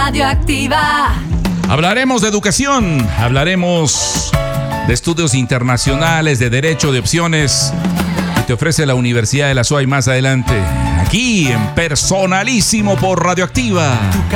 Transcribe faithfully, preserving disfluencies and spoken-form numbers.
Radioactiva. Hablaremos de educación, hablaremos de estudios internacionales, de derecho, de opciones que te ofrece la Universidad de la S U A Y más adelante, aquí en Personalísimo por Radioactiva.